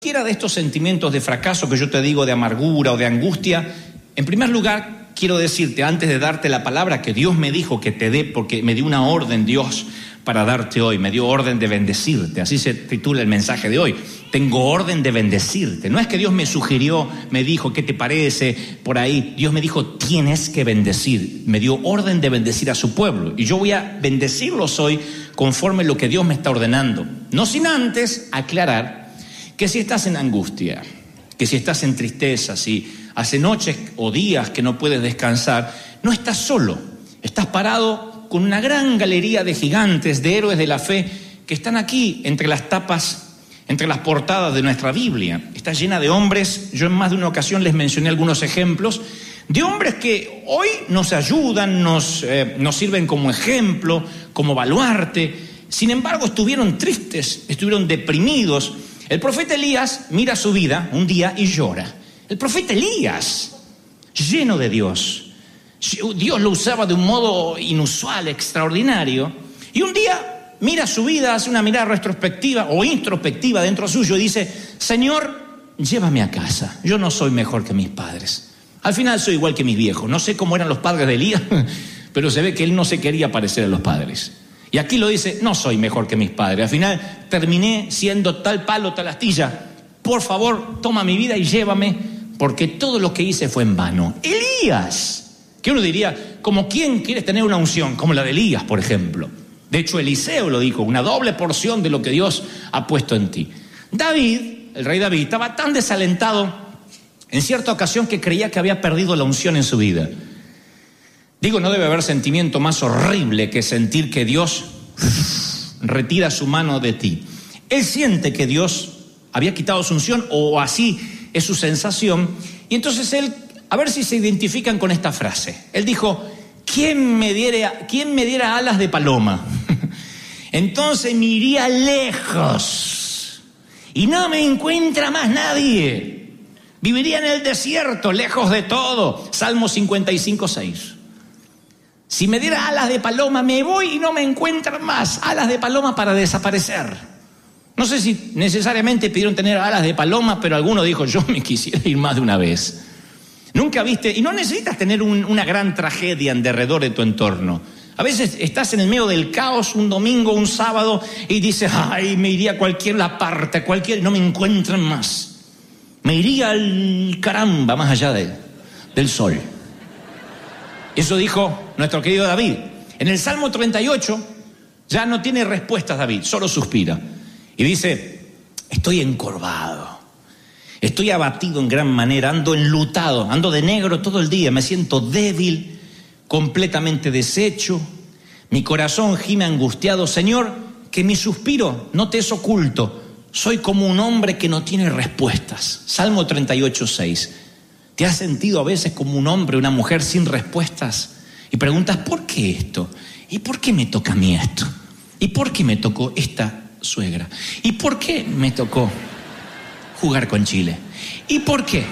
Cualquiera de estos sentimientos de fracaso que yo te digo, de amargura o de angustia, en primer lugar quiero decirte, antes de darte la palabra que Dios me dijo que te dé, porque me dio una orden Dios para darte hoy, me dio orden de bendecirte, así se titula el mensaje de hoy. Tengo orden de bendecirte. No es que Dios me sugirió, me dijo, ¿qué te parece? Por ahí, Dios me dijo, tienes que bendecir. Me dio orden de bendecir a su pueblo. Y yo voy a bendecirlos hoy conforme lo que Dios me está ordenando. No sin antes aclarar que si estás en angustia, que si estás en tristeza, si hace noches o días que no puedes descansar, no estás solo. Estás parado con una gran galería de gigantes, de héroes de la fe, que están aquí entre las tapas, entre las portadas de nuestra Biblia. Está llena de hombres, yo en más de una ocasión les mencioné algunos ejemplos, de hombres que hoy nos ayudan, nos sirven como ejemplo, como baluarte. Sin embargo, estuvieron tristes, estuvieron deprimidos. El profeta Elías mira su vida un día y llora. El profeta Elías, lleno de Dios. Dios lo usaba de un modo inusual, extraordinario. Y un día mira su vida, hace una mirada retrospectiva o introspectiva dentro suyo y dice, Señor, llévame a casa. Yo no soy mejor que mis padres. Al final soy igual que mis viejos. No sé cómo eran los padres de Elías, pero se ve que él no se quería parecer a los padres. Y aquí lo dice, no soy mejor que mis padres. Al final terminé siendo tal palo, tal astilla. Por favor, toma mi vida y llévame, porque todo lo que hice fue en vano. Elías, que uno diría, como quién quieres tener una unción, como la de Elías, por ejemplo. De hecho, Eliseo lo dijo, una doble porción de lo que Dios ha puesto en ti. David, el rey David, estaba tan desalentado en cierta ocasión que creía que había perdido la unción en su vida. Digo, no debe haber sentimiento más horrible que sentir que Dios retira su mano de ti. Él siente que Dios había quitado su unción, o así es su sensación, y entonces él, a ver si se identifican con esta frase. Él dijo, ¿quién me diera alas de paloma? Entonces me iría lejos y no me encuentra más nadie. Viviría en el desierto, lejos de todo. Salmo 55:6. Si me diera alas de paloma, me voy y no me encuentran más. Alas de paloma para desaparecer. No sé si necesariamente pidieron tener alas de paloma, pero alguno dijo, yo me quisiera ir más de una vez. Nunca viste, y no necesitas tener una gran tragedia en derredor de tu entorno. A veces estás en el medio del caos un domingo, un sábado, y dices, ay, me iría a cualquier parte, no me encuentran más. Me iría al caramba, más allá del sol. Eso dijo nuestro querido David. En el Salmo 38 ya no tiene respuestas David, solo suspira. Y dice, estoy encorvado, estoy abatido en gran manera, ando enlutado, ando de negro todo el día, me siento débil, completamente deshecho, mi corazón gime angustiado. Señor, que mi suspiro no te es oculto, soy como un hombre que no tiene respuestas. Salmo 38:6. ¿Te has sentido a veces como un hombre, una mujer sin respuestas? Y preguntas, ¿por qué esto? ¿Y por qué me toca a mí esto? ¿Y por qué me tocó esta suegra? ¿Y por qué me tocó jugar con Chile? ¿Y por qué?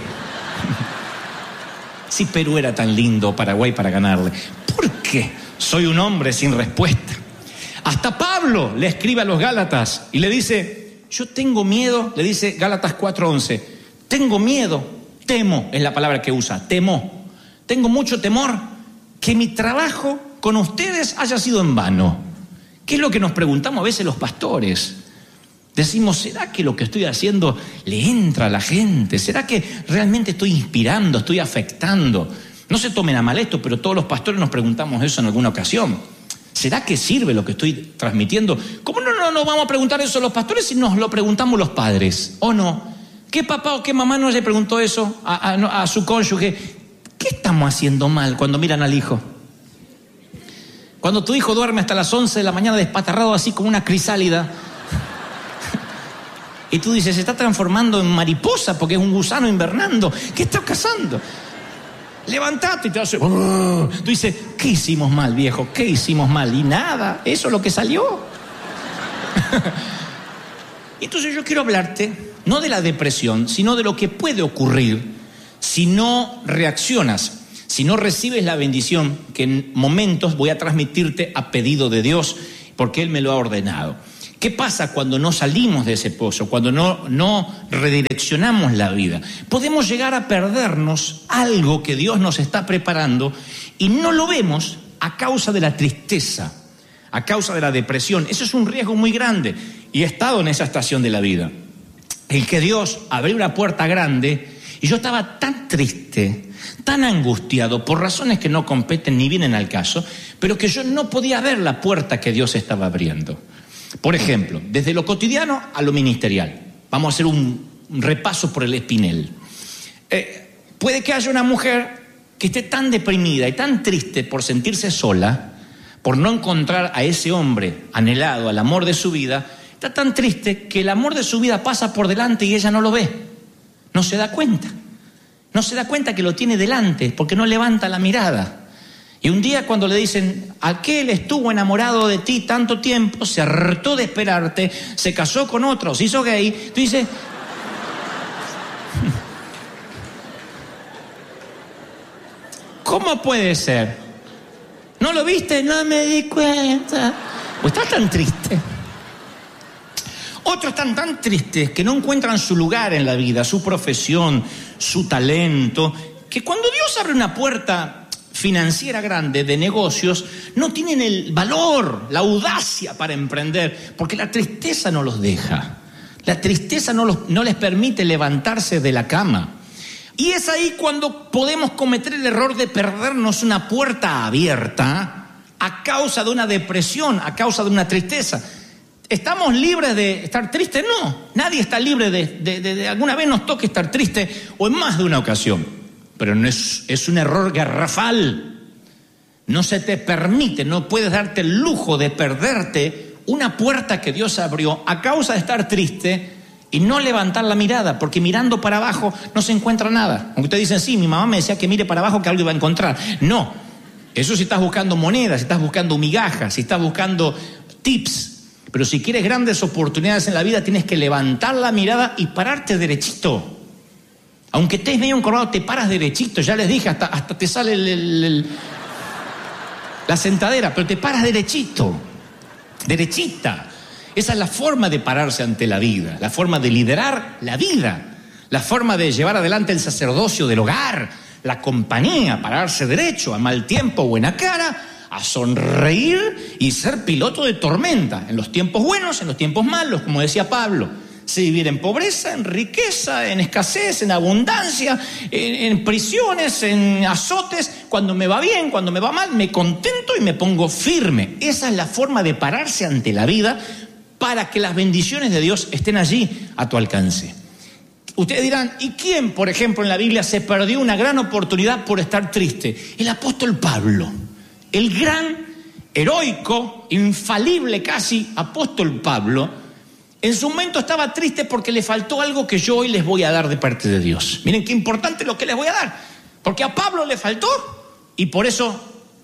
Si Perú era tan lindo, Paraguay para ganarle. ¿Por qué soy un hombre sin respuesta? Hasta Pablo le escribe a los Gálatas y le dice, yo tengo miedo, le dice Gálatas 4:11, tengo miedo. Temo es la palabra que usa, temo. Tengo mucho temor que mi trabajo con ustedes haya sido en vano. ¿Qué es lo que nos preguntamos a veces los pastores? Decimos, ¿será que lo que estoy haciendo le entra a la gente? ¿Será que realmente estoy inspirando, estoy afectando? No se tomen a mal esto, pero todos los pastores nos preguntamos eso en alguna ocasión. ¿Será que sirve lo que estoy transmitiendo? ¿Cómo no vamos a preguntar eso a los pastores si nos lo preguntamos los padres? ¿O no? ¿Qué papá o qué mamá no le preguntó eso a su cónyuge? ¿Qué estamos haciendo mal cuando miran al hijo? Cuando tu hijo duerme hasta las 11 de la mañana despatarrado así como una crisálida. Y tú dices, se está transformando en mariposa porque es un gusano invernando. ¿Qué está pasando? Levantate y te hace... Tú dices, ¿qué hicimos mal, viejo? ¿Qué hicimos mal? Y nada, eso es lo que salió. Entonces yo quiero hablarte no de la depresión, sino de lo que puede ocurrir si no reaccionas, si no recibes la bendición que en momentos voy a transmitirte a pedido de Dios, porque Él me lo ha ordenado. ¿Qué pasa cuando no salimos de ese pozo, cuando no redireccionamos la vida? Podemos llegar a perdernos algo que Dios nos está preparando y no lo vemos a causa de la tristeza, a causa de la depresión. Eso es un riesgo muy grande y he estado en esa estación de la vida. El que Dios abrió una puerta grande y yo estaba tan triste, tan angustiado por razones que no competen ni vienen al caso, pero que yo no podía ver la puerta que Dios estaba abriendo. Por ejemplo, desde lo cotidiano a lo ministerial. Vamos a hacer un repaso por el espinel. Puede que haya una mujer que esté tan deprimida y tan triste por sentirse sola, por no encontrar a ese hombre anhelado, al amor de su vida. Está tan triste que el amor de su vida pasa por delante y ella no lo ve. No se da cuenta. No se da cuenta que lo tiene delante porque no levanta la mirada. Y un día cuando le dicen, aquel estuvo enamorado de ti tanto tiempo, se hartó de esperarte, se casó con otro, se hizo gay, tú dices, ¿cómo puede ser? ¿No lo viste? No me di cuenta. ¿O estás tan triste? Otros están tan tristes que no encuentran su lugar en la vida, su profesión, su talento, que cuando Dios abre una puerta financiera grande de negocios, no tienen el valor, la audacia para emprender, porque la tristeza no los deja. La tristeza no les permite levantarse de la cama. Y es ahí cuando podemos cometer el error de perdernos una puerta abierta a causa de una depresión, a causa de una tristeza. ¿Estamos libres de estar tristes? No, nadie está libre de alguna vez nos toque estar triste o en más de una ocasión. Pero no es un error garrafal. No se te permite, no puedes darte el lujo de perderte una puerta que Dios abrió a causa de estar triste y no levantar la mirada, porque mirando para abajo no se encuentra nada. Aunque ustedes dicen, sí, mi mamá me decía que mire para abajo que algo iba a encontrar. No, eso si estás buscando monedas, si estás buscando migajas, si estás buscando tips. Pero si quieres grandes oportunidades en la vida, tienes que levantar la mirada y pararte derechito. Aunque estés medio encorvado, te paras derechito. Ya les dije, hasta te sale la sentadera, pero te paras derechito, derechita. Esa es la forma de pararse ante la vida, la forma de liderar la vida, la forma de llevar adelante el sacerdocio del hogar, la compañía, pararse derecho, a mal tiempo, buena cara, a sonreír y ser piloto de tormenta, en los tiempos buenos, en los tiempos malos, como decía Pablo. Sé vivir en pobreza, en riqueza, en escasez, en abundancia, en prisiones, en azotes. Cuando me va bien, cuando me va mal, me contento y me pongo firme. Esa es la forma de pararse ante la vida para que las bendiciones de Dios estén allí a tu alcance. Ustedes dirán, ¿y quién, por ejemplo, en la Biblia se perdió una gran oportunidad por estar triste? El apóstol Pablo, el gran, heroico, infalible casi apóstol Pablo. En su momento estaba triste porque le faltó algo que yo hoy les voy a dar de parte de Dios. Miren qué importante lo que les voy a dar. Porque a Pablo le faltó y por eso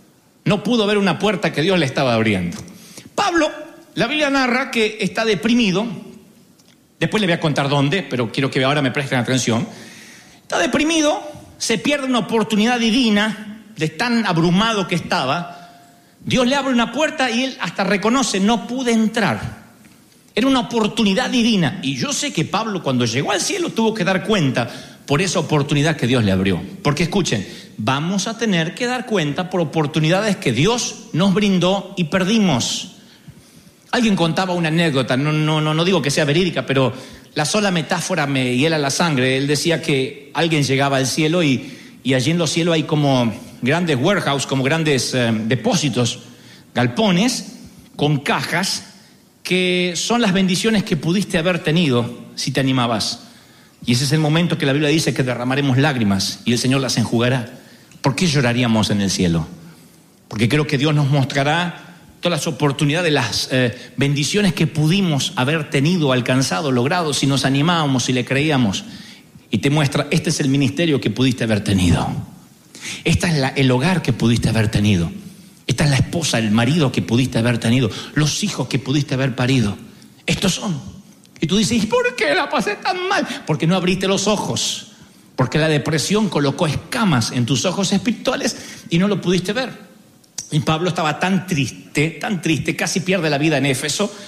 no pudo ver una puerta que Dios le estaba abriendo. Pablo, la Biblia narra que está deprimido. Después le voy a contar dónde, pero quiero que ahora me presten atención. Está deprimido, se pierde una oportunidad divina, de tan abrumado que estaba. Dios le abre una puerta y él hasta reconoce, no pude entrar. Era una oportunidad divina. Y yo sé que Pablo cuando llegó al cielo tuvo que dar cuenta por esa oportunidad que Dios le abrió. Porque escuchen, vamos a tener que dar cuenta por oportunidades que Dios nos brindó y perdimos. Alguien contaba una anécdota, no digo que sea verídica, pero la sola metáfora me hiela la sangre. Él decía que alguien llegaba al cielo y allí en los cielos hay como grandes warehouses, como grandes depósitos, galpones con cajas que son las bendiciones que pudiste haber tenido si te animabas. Y ese es el momento que la Biblia dice que derramaremos lágrimas y el Señor las enjugará. ¿Por qué lloraríamos en el cielo? Porque creo que Dios nos mostrará todas las oportunidades, las bendiciones que pudimos haber tenido, alcanzado, logrado, si nos animábamos, si le creíamos. Y te muestra, este es el ministerio que pudiste haber tenido. Este es el hogar que pudiste haber tenido. Esta es la esposa, el marido que pudiste haber tenido, los hijos que pudiste haber parido. Estos son. Y tú dices, ¿y por qué la pasé tan mal? Porque no abriste los ojos. Porque la depresión colocó escamas en tus ojos espirituales y no lo pudiste ver. Y Pablo estaba tan triste, casi pierde la vida en Éfeso,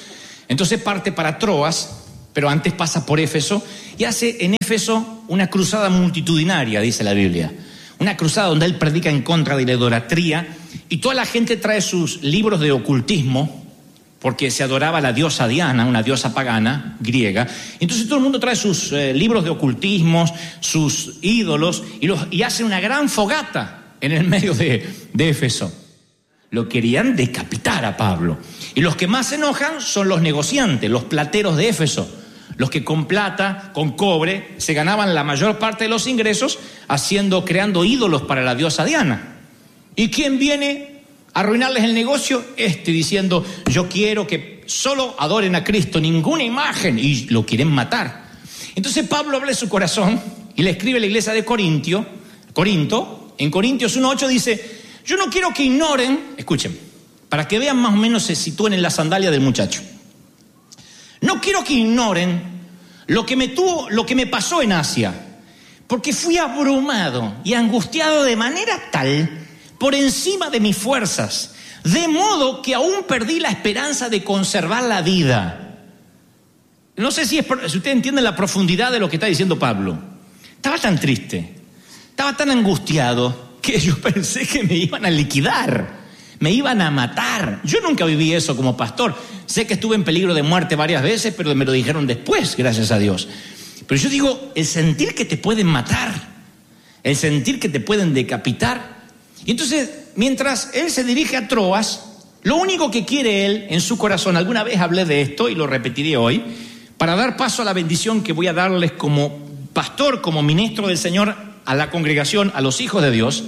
Entonces parte para Troas, pero antes pasa por Éfeso y hace en Éfeso una cruzada multitudinaria, dice la Biblia. Una cruzada donde él predica en contra de la idolatría y toda la gente trae sus libros de ocultismo, porque se adoraba a la diosa Diana, una diosa pagana griega. Entonces todo el mundo trae sus libros de ocultismos, sus ídolos, y hacen una gran fogata en el medio de Éfeso. Lo querían decapitar a Pablo. Y los que más se enojan son los negociantes, los plateros de Éfeso, los que con plata, con cobre, se ganaban la mayor parte de los ingresos creando ídolos para la diosa Diana. ¿Y quién viene a arruinarles el negocio? Diciendo, yo quiero que solo adoren a Cristo, ninguna imagen, y lo quieren matar. Entonces Pablo habla de su corazón y le escribe a la iglesia de Corinto. En Corintios 1:8 dice, yo no quiero que ignoren, escuchen, para que vean más o menos, se sitúen en la sandalia del muchacho. No quiero que ignoren lo que me pasó en Asia, porque fui abrumado y angustiado de manera tal, por encima de mis fuerzas, de modo que aún perdí la esperanza de conservar la vida. No sé si ustedes entienden la profundidad de lo que está diciendo Pablo. Estaba tan triste, estaba tan angustiado, que yo pensé que me iban a liquidar. Me iban a matar. Yo nunca viví eso como pastor. Sé que estuve en peligro de muerte varias veces, pero me lo dijeron después, gracias a Dios. Pero yo digo, el sentir que te pueden matar, el sentir que te pueden decapitar. Y entonces, mientras él se dirige a Troas, lo único que quiere él en su corazón, alguna vez hablé de esto y lo repetiré hoy, para dar paso a la bendición que voy a darles como pastor, como ministro del Señor a la congregación, a los hijos de Dios.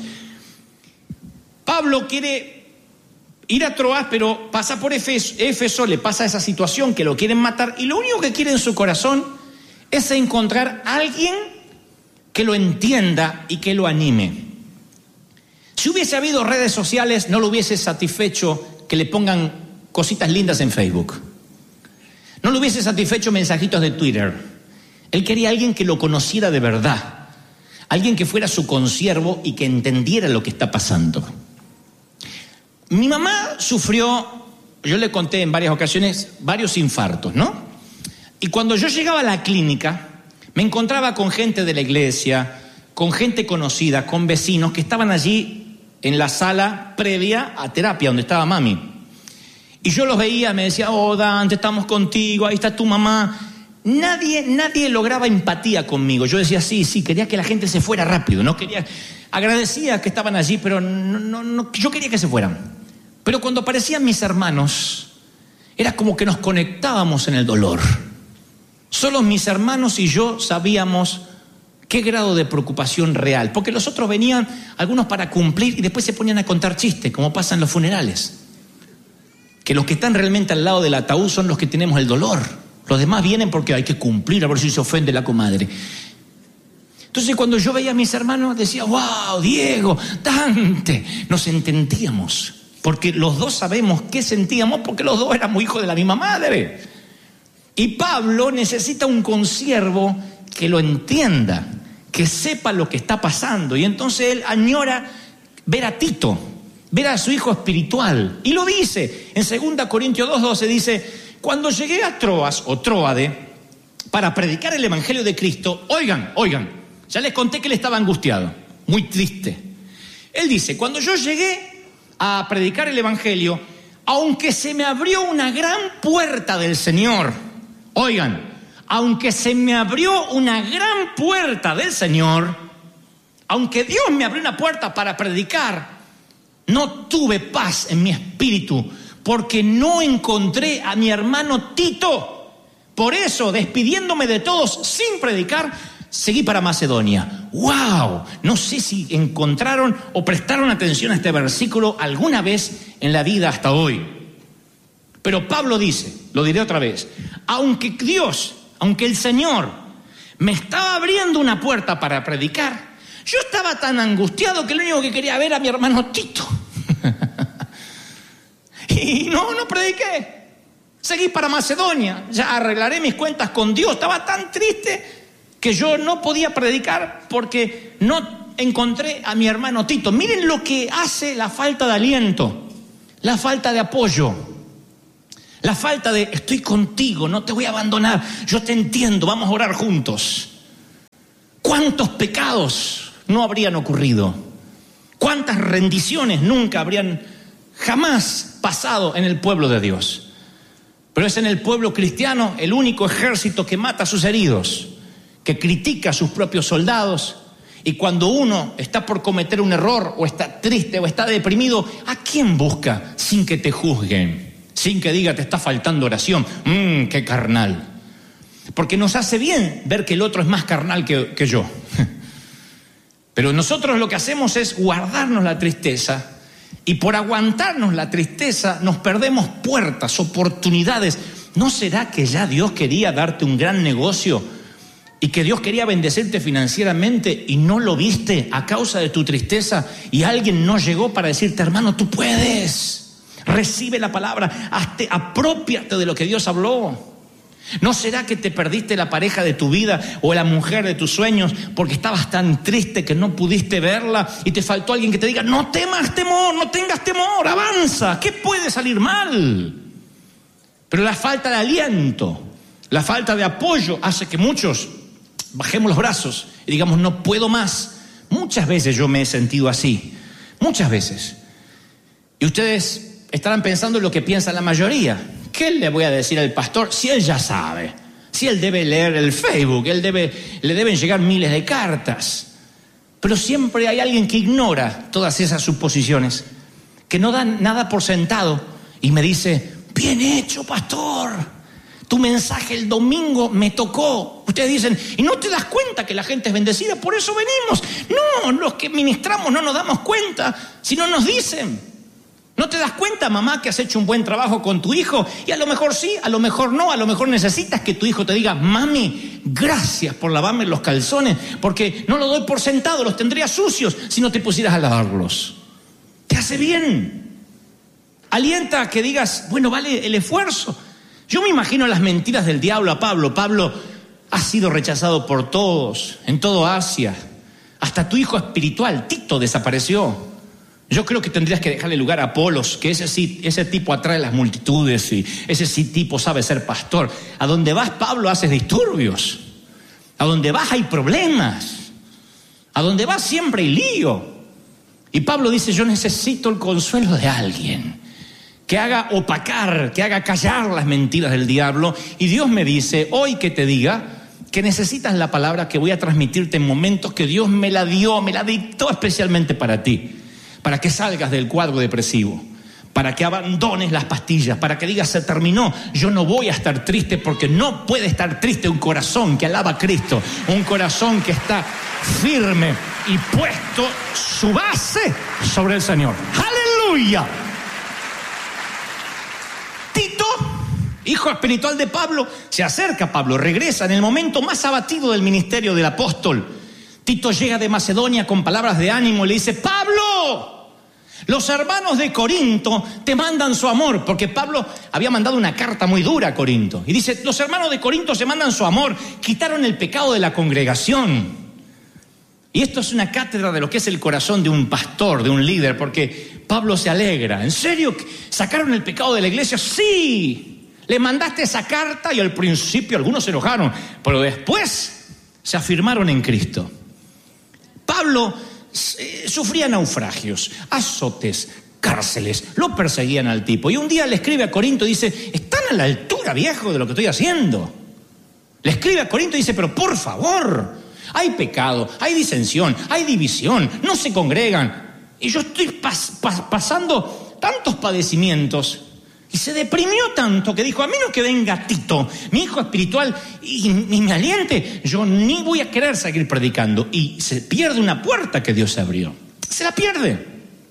Pablo quiere ir a Troas, pero pasa por Éfeso, le pasa esa situación que lo quieren matar, y lo único que quiere en su corazón es encontrar a alguien que lo entienda y que lo anime. Si hubiese habido redes sociales, no lo hubiese satisfecho que le pongan cositas lindas en Facebook. No lo hubiese satisfecho mensajitos de Twitter. Él quería a alguien que lo conociera de verdad, alguien que fuera su consiervo y que entendiera lo que está pasando. Mi mamá sufrió, yo le conté en varias ocasiones, varios infartos, ¿no? Y cuando yo llegaba a la clínica, me encontraba con gente de la iglesia, con gente conocida, con vecinos que estaban allí en la sala previa a terapia, donde estaba mami. Y yo los veía, me decía, oh Dante, estamos contigo, ahí está tu mamá. Nadie lograba empatía conmigo. Yo decía, sí, quería que la gente se fuera rápido, no quería, agradecía que estaban allí, pero no, yo quería que se fueran. Pero cuando aparecían mis hermanos, era como que nos conectábamos en el dolor. Solo mis hermanos y yo sabíamos qué grado de preocupación real, porque los otros venían, algunos para cumplir, y después se ponían a contar chistes, como pasa en los funerales. Que los que están realmente al lado del ataúd son los que tenemos el dolor. Los demás vienen porque hay que cumplir, a ver si se ofende la comadre. Entonces cuando yo veía a mis hermanos decía, wow, Diego, Dante, nos entendíamos. Porque los dos sabemos qué sentíamos, porque los dos éramos hijos de la misma madre. Y Pablo necesita un consiervo que lo entienda, que sepa lo que está pasando. Y entonces él añora ver a Tito, ver a su hijo espiritual. Y lo dice, en 2 Corintios 2:12 dice, cuando llegué a Troas o Tróade para predicar el evangelio de Cristo, oigan, ya les conté que él estaba angustiado, muy triste. Él dice, cuando yo llegué a predicar el evangelio, aunque se me abrió una gran puerta del Señor, oigan, aunque se me abrió una gran puerta del Señor, aunque Dios me abrió una puerta para predicar, no tuve paz en mi espíritu, porque no encontré a mi hermano Tito. Por eso, despidiéndome de todos sin predicar, seguí para Macedonia. ¡Wow! No sé si encontraron o prestaron atención a este versículo alguna vez en la vida hasta hoy. Pero Pablo dice, lo diré otra vez, aunque el Señor me estaba abriendo una puerta para predicar, yo estaba tan angustiado que lo único que quería ver a mi hermano Tito. Y no prediqué. Seguí para Macedonia, ya arreglaré mis cuentas con Dios. Estaba tan triste que yo no podía predicar porque no encontré a mi hermano Tito. Miren lo que hace la falta de aliento, la falta de apoyo. La falta de estoy contigo, no te voy a abandonar, yo te entiendo, vamos a orar juntos. ¿Cuántos pecados no habrían ocurrido? ¿Cuántas rendiciones nunca habrían jamás pasado en el pueblo de Dios? Pero es en el pueblo cristiano el único ejército que mata a sus heridos, que critica a sus propios soldados. Y cuando uno está por cometer un error, o está triste, o está deprimido, ¿a quién busca sin que te juzguen? Sin que diga te está faltando oración. Qué carnal. Porque nos hace bien ver que el otro es más carnal que yo. Pero nosotros lo que hacemos es guardarnos la tristeza, y por aguantarnos la tristeza nos perdemos puertas, oportunidades. ¿No será que ya Dios quería darte un gran negocio y que Dios quería bendecirte financieramente y no lo viste a causa de tu tristeza, y alguien no llegó para decirte, hermano, tú puedes, recibe la palabra, aprópiate de lo que Dios habló? ¿No será que te perdiste la pareja de tu vida o la mujer de tus sueños porque estabas tan triste que no pudiste verla y te faltó alguien que te diga, no temas temor, no tengas temor, avanza, ¿qué puede salir mal? Pero la falta de aliento, la falta de apoyo hace que muchos bajemos los brazos y digamos, no puedo más. Muchas veces yo me he sentido así, muchas veces. Y ustedes estarán pensando en lo que piensa la mayoría. ¿Qué le voy a decir al pastor si él ya sabe? Si él debe leer el Facebook, le deben llegar miles de cartas. Pero siempre hay alguien que ignora todas esas suposiciones, que no da nada por sentado y me dice, bien hecho, pastor, tu mensaje el domingo me tocó. Ustedes dicen, ¿y no te das cuenta que la gente es bendecida? Por eso venimos. No, los que ministramos no nos damos cuenta si no nos dicen. ¿No te das cuenta, mamá, que has hecho un buen trabajo con tu hijo? Y a lo mejor sí, a lo mejor no, a lo mejor necesitas que tu hijo te diga, mami, gracias por lavarme los calzones, porque no lo doy por sentado, los tendría sucios si no te pusieras a lavarlos. Te hace bien. Alienta a que digas, bueno, vale el esfuerzo. Yo me imagino las mentiras del diablo a Pablo. Pablo ha sido rechazado por todos, en todo Asia. Hasta tu hijo espiritual, Tito, desapareció. Yo creo que tendrías que dejarle lugar a Apolos, que ese tipo atrae las multitudes y ese tipo sabe ser pastor. A donde vas, Pablo, haces disturbios. A donde vas hay problemas. A donde vas siempre hay lío. Y Pablo dice, yo necesito el consuelo de alguien que haga opacar, que haga callar las mentiras del diablo. Y Dios me dice, hoy que te diga que necesitas la palabra que voy a transmitirte en momentos que Dios me la dio, me la dictó especialmente para ti. Para que salgas del cuadro depresivo, para que abandones las pastillas, para que digas, se terminó, yo no voy a estar triste, porque no puede estar triste un corazón que alaba a Cristo, un corazón que está firme y puesto su base sobre el Señor. ¡Aleluya! Tito, hijo espiritual de Pablo, se acerca a Pablo, regresa en el momento más abatido del ministerio del apóstol. Tito llega de Macedonia con palabras de ánimo y le dice, Pablo, los hermanos de Corinto te mandan su amor, porque Pablo había mandado una carta muy dura a Corinto. Y dice, los hermanos de Corinto se mandan su amor, quitaron el pecado de la congregación. Y esto es una cátedra de lo que es el corazón de un pastor, de un líder, porque Pablo se alegra. ¿En serio? ¿Sacaron el pecado de la iglesia? Sí. Le mandaste esa carta y al principio algunos se enojaron, pero después se afirmaron en Cristo. Pablo sufría naufragios, azotes, cárceles, lo perseguían al tipo. Y un día le escribe a Corinto y dice, están a la altura, viejo, de lo que estoy haciendo. Le escribe a Corinto y dice, pero por favor, hay pecado, hay disensión, hay división, no se congregan. Y yo estoy pasando tantos padecimientos. Y se deprimió tanto que dijo, a menos que venga Tito, mi hijo espiritual, y me aliente, yo ni voy a querer seguir predicando. Y se pierde una puerta que Dios abrió. Se la pierde.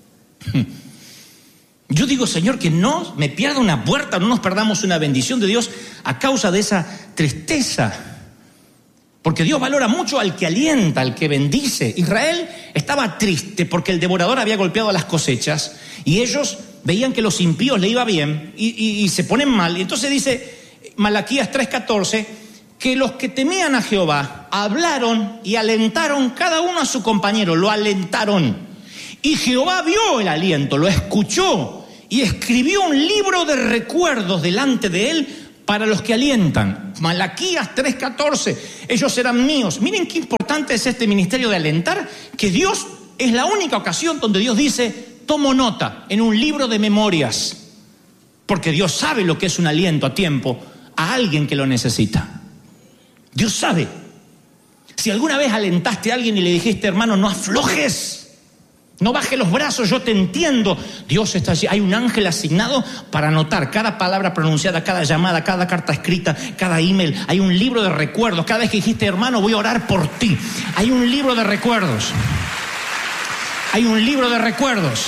Yo digo, Señor, que no me pierda una puerta, no nos perdamos una bendición de Dios a causa de esa tristeza. Porque Dios valora mucho al que alienta, al que bendice. Israel estaba triste porque el devorador había golpeado las cosechas y ellos veían que los impíos le iba bien y se ponen mal. Y entonces dice Malaquías 3:14 que los que temían a Jehová hablaron y alentaron cada uno a su compañero, lo alentaron. Y Jehová vio el aliento, lo escuchó y escribió un libro de recuerdos delante de él para los que alientan. Malaquías 3:14, ellos serán míos. Miren qué importante es este ministerio de alentar, que Dios es la única ocasión donde Dios dice, tomo nota en un libro de memorias, porque Dios sabe lo que es un aliento a tiempo a alguien que lo necesita. Dios sabe. Si alguna vez alentaste a alguien y le dijiste, hermano, no aflojes, no bajes los brazos, yo te entiendo, Dios está allí. Hay un ángel asignado para anotar cada palabra pronunciada, cada llamada, cada carta escrita, cada email. Hay un libro de recuerdos. Cada vez que dijiste, hermano, voy a orar por ti, hay un libro de recuerdos. Hay un libro de recuerdos.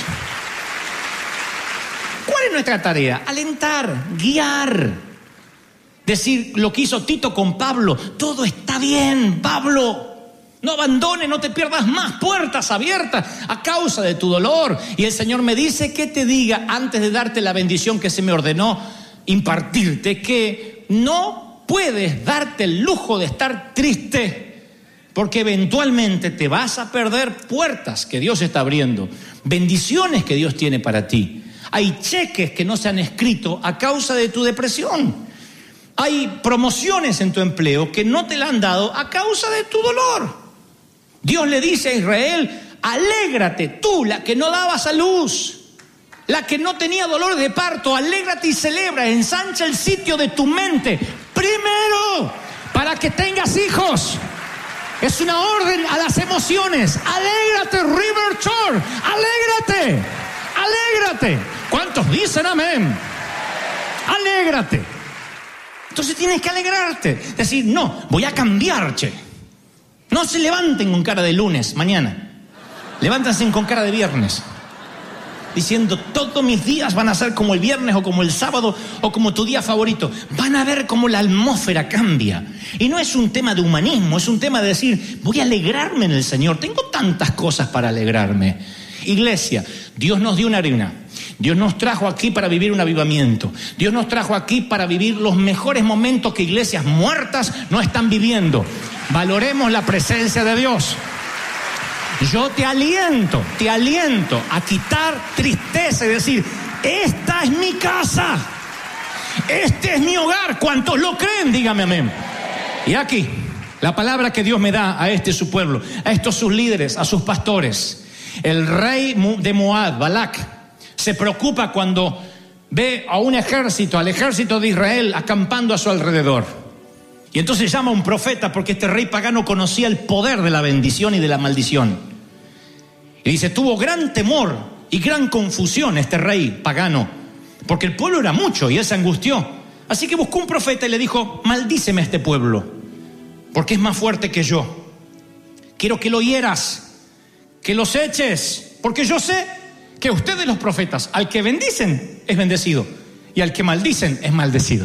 ¿Cuál es nuestra tarea? Alentar, guiar. Decir lo que hizo Tito con Pablo, todo está bien, Pablo. No abandones, no te pierdas más puertas abiertas a causa de tu dolor. Y el Señor me dice que te diga, antes de darte la bendición que se me ordenó impartirte, que no puedes darte el lujo de estar triste, porque eventualmente te vas a perder puertas que Dios está abriendo, bendiciones que Dios tiene para ti. Hay cheques que no se han escrito a causa de tu depresión. Hay promociones en tu empleo que no te la han dado a causa de tu dolor. Dios le dice a Israel, alégrate tú, la que no dabas a luz, la que no tenía dolor de parto, alégrate y celebra, ensancha el sitio de tu mente, primero, para que tengas hijos. Es una orden a las emociones. Alégrate, River Church, alégrate, alégrate. ¿Cuántos dicen amén? Alégrate. Entonces tienes que alegrarte, decir, no, voy a cambiar, che. No se levanten con cara de lunes, mañana. Levántense con cara de viernes. Diciendo, todos mis días van a ser como el viernes o como el sábado o como tu día favorito. Van a ver cómo la atmósfera cambia. Y no es un tema de humanismo, es un tema de decir, voy a alegrarme en el Señor. Tengo tantas cosas para alegrarme. Iglesia, Dios nos dio una arena. Dios nos trajo aquí para vivir un avivamiento. Dios nos trajo aquí para vivir los mejores momentos que iglesias muertas no están viviendo. Valoremos la presencia de Dios. Yo te aliento a quitar tristeza y decir, esta es mi casa, este es mi hogar. ¿Cuántos lo creen? Dígame amén. Y aquí, la palabra que Dios me da a este su pueblo, a estos sus líderes, a sus pastores. El rey de Moab, Balac, se preocupa cuando ve a un ejército, al ejército de Israel acampando a su alrededor. Y entonces llama a un profeta, porque este rey pagano conocía el poder de la bendición y de la maldición. Y dice, tuvo gran temor y gran confusión este rey pagano, porque el pueblo era mucho y él se angustió. Así que buscó un profeta y le dijo, maldíceme a este pueblo, porque es más fuerte que yo. Quiero que lo hieras, que los eches, porque yo sé que ustedes los profetas, al que bendicen es bendecido y al que maldicen es maldecido.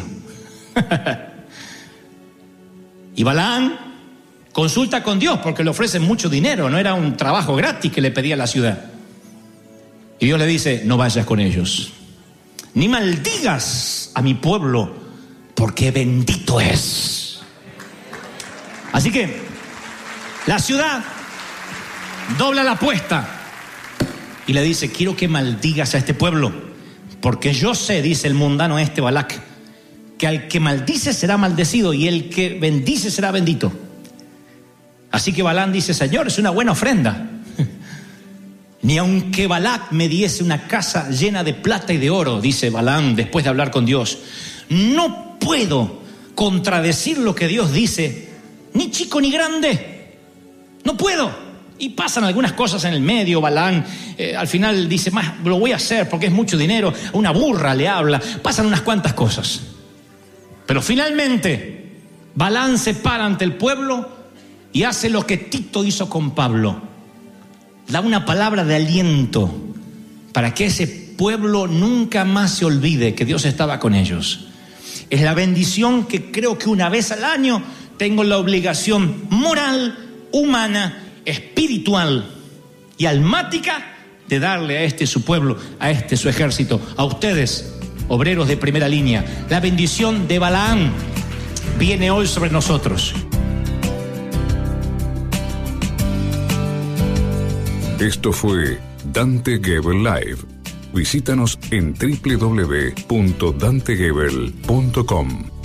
Y Balaam consulta con Dios porque le ofrecen mucho dinero, no era un trabajo gratis que le pedía a la ciudad. Y Dios le dice, no vayas con ellos, ni maldigas a mi pueblo, porque bendito es. Así que la ciudad dobla la apuesta y le dice, quiero que maldigas a este pueblo, porque yo sé, dice el mundano Balac, que al que maldice será maldecido y el que bendice será bendito. Así que Balaam dice, Señor, es una buena ofrenda. Ni aunque Balac me diese una casa llena de plata y de oro, dice Balaam después de hablar con Dios, no puedo contradecir lo que Dios dice, ni chico ni grande. No puedo. Y pasan algunas cosas en el medio. Balaam al final dice, más lo voy a hacer porque es mucho dinero. Una burra le habla. Pasan unas cuantas cosas. Pero finalmente Balaam se para ante el pueblo y hace lo que Tito hizo con Pablo. Da una palabra de aliento para que ese pueblo nunca más se olvide que Dios estaba con ellos. Es la bendición que creo que una vez al año tengo la obligación moral, humana, espiritual y almática de darle a este su pueblo, a este su ejército, a ustedes, obreros de primera línea. La bendición de Balaam viene hoy sobre nosotros. Esto fue Dante Gebel Live, Visítanos en www.dantegebel.com.